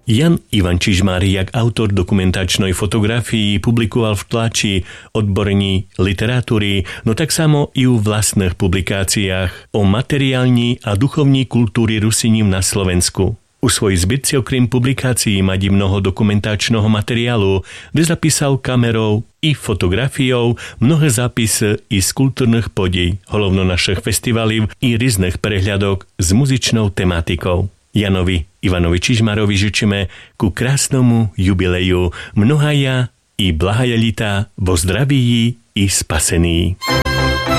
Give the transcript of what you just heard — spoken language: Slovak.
Jan Ivan Čižmár, jak autor dokumentačnej fotografii, publikoval v tlači, odborní literatúry, no tak samo i u vlastných publikáciách o materiálni a duchovní kultúry Rusiním na Slovensku. U svojej zbirci okrem publikácií mať mnoho dokumentačného materiálu, kde zapísal kamerou i fotografiou mnohé zápisy i z kultúrnych podí, hlavno našich festivalov i rýznych prehľadok s muzičnou tematikou. Janovi Ivanovi Čižmárovi žičíme ku krásnomu jubileju mnohaja i blahaja lita vo zdraví i spasení.